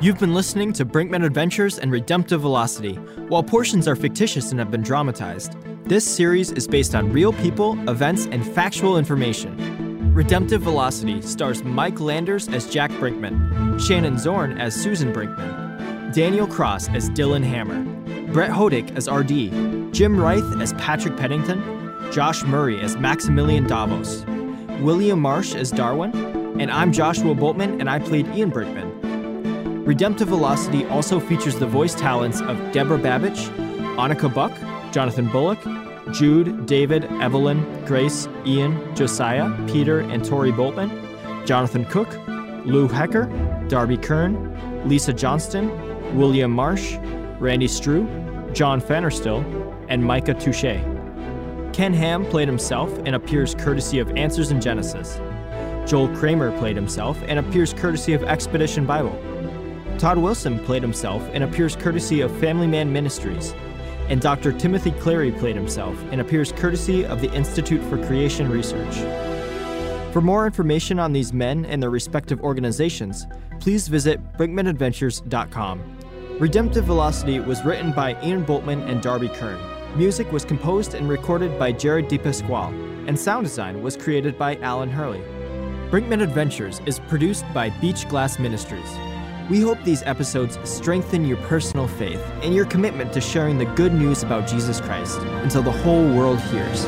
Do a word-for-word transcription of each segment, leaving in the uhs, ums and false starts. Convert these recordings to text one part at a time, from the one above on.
You've been listening to Brinkman Adventures and Redemptive Velocity. While portions are fictitious and have been dramatized, this series is based on real people, events, and factual information. Redemptive Velocity stars Mike Landers as Jack Brinkman, Shannon Zorn as Susan Brinkman, Daniel Cross as Dylan Hammer, Brett Hodick as R D, Jim Reith as Patrick Pennington, Josh Murray as Maximilian Davos, William Marsh as Darwin, and I'm Joshua Boltman, and I played Ian Brinkman. Redemptive Velocity also features the voice talents of Deborah Babich, Annika Buck, Jonathan Bullock, Jude, David, Evelyn, Grace, Ian, Josiah, Peter, and Tori Boltman, Jonathan Cook, Lou Hecker, Darby Kern, Lisa Johnston, William Marsh, Randy Strew, John Fannerstill, and Micah Touche. Ken Ham played himself and appears courtesy of Answers in Genesis. Joel Kramer played himself and appears courtesy of Expedition Bible. Todd Wilson played himself and appears courtesy of Family Man Ministries. And Doctor Timothy Clary played himself and appears courtesy of the Institute for Creation Research. For more information on these men and their respective organizations, please visit brinkman adventures dot com. Redemptive Velocity was written by Ian Boltman and Darby Kern. Music was composed and recorded by Jared DePasquale, and sound design was created by Alan Hurley. Brinkman Adventures is produced by Beach Glass Ministries. We hope these episodes strengthen your personal faith and your commitment to sharing the good news about Jesus Christ until the whole world hears.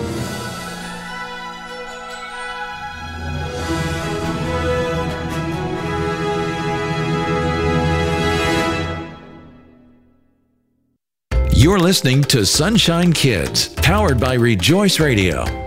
You're listening to Sunshine Kids, powered by Rejoice Radio.